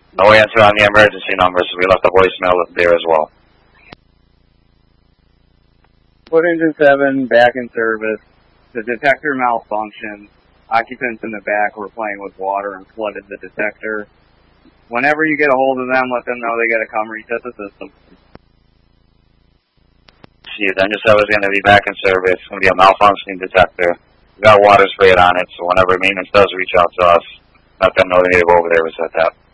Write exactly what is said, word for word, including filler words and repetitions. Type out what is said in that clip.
No answer on the emergency number, so we left a voicemail there as well. Foot engine seven, back in service. The detector malfunctioned. Occupants in the back were playing with water and flooded the detector. Whenever you get a hold of them, let them know they got to come reset the system. See, then you said it was going to be back in service. It's going to be a malfunctioning detector. We got water sprayed on it, so whenever maintenance does reach out to us, let them know they need to go over there and reset that.